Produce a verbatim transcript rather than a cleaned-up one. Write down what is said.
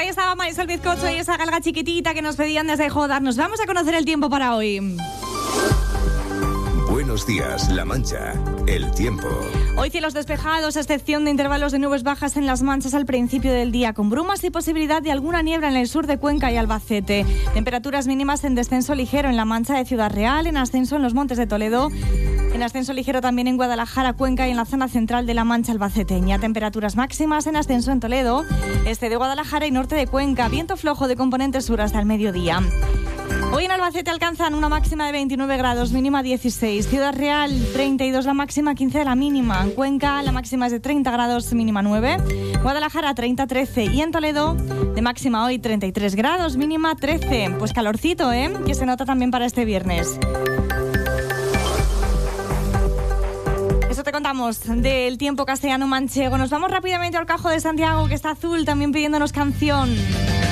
Ahí estaba Marisol Bizcocho y esa galga chiquitita que nos pedían desde Jodar. Nos vamos a conocer el tiempo para hoy. Buenos días, La Mancha. El tiempo. Hoy cielos despejados, a excepción de intervalos de nubes bajas en las manchas al principio del día, con brumas y posibilidad de alguna niebla en el sur de Cuenca y Albacete. Temperaturas mínimas en descenso ligero en la Mancha de Ciudad Real, en ascenso en los Montes de Toledo, en ascenso ligero también en Guadalajara, Cuenca y en la zona central de la Mancha albaceteña. Temperaturas máximas en ascenso en Toledo, este de Guadalajara y norte de Cuenca. Viento flojo de componente sur hasta el mediodía. Hoy en Albacete alcanzan una máxima de veintinueve grados, mínima dieciséis. Ciudad Real, treinta y dos la máxima, quince la mínima. En Cuenca, la máxima es de treinta grados, mínima nueve. Guadalajara, treinta, trece. Y en Toledo, de máxima hoy, treinta y tres grados, mínima trece. Pues calorcito, ¿eh? Que se nota también para este viernes. Eso te contamos del tiempo castellano manchego. Nos vamos rápidamente al Cajo de Santiago, que está azul, también pidiéndonos canción.